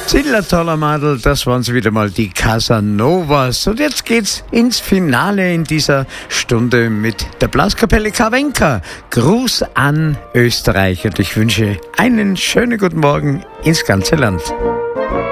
Zillertaler Madel, das waren sie wieder mal, die Casanovas. Und jetzt geht's ins Finale in dieser Stunde mit der Blaskapelle Kavenka. Gruß an Österreich und ich wünsche einen schönen guten Morgen ins ganze Land.